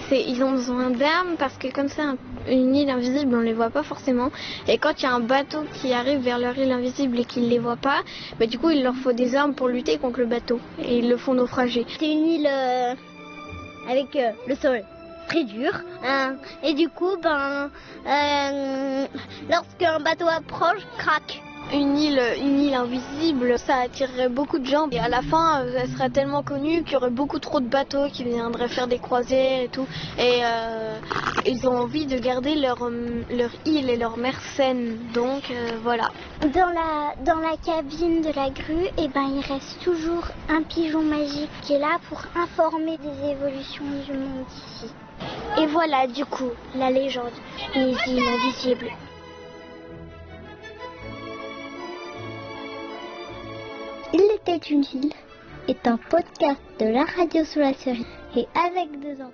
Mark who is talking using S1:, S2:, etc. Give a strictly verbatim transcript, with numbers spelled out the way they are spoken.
S1: C'est, ils ont besoin d'armes parce que comme c'est un, une île invisible, on les voit pas forcément. Et quand il y a un bateau qui arrive vers leur île invisible et qu'ils les voient pas, bah, du coup il leur faut des armes pour lutter contre le bateau. Et ils le font naufrager.
S2: C'est une île euh, avec euh, le sol très dur. Hein, et du coup, ben, euh, lorsqu'un bateau approche, craque.
S1: Une île, une île invisible, ça attirerait beaucoup de gens. Et à la fin, elle serait tellement connue qu'il y aurait beaucoup trop de bateaux qui viendraient faire des croisières et tout. Et euh, ils ont envie de garder leur, leur île et leur mer saine. Donc euh, voilà.
S2: Dans la, dans la cabine de la grue, eh ben, il reste toujours un pigeon magique qui est là pour informer des évolutions du monde ici. Et voilà du coup la légende des îles invisibles. Il était une île est un podcast de la radio sous la série et avec deux enfants.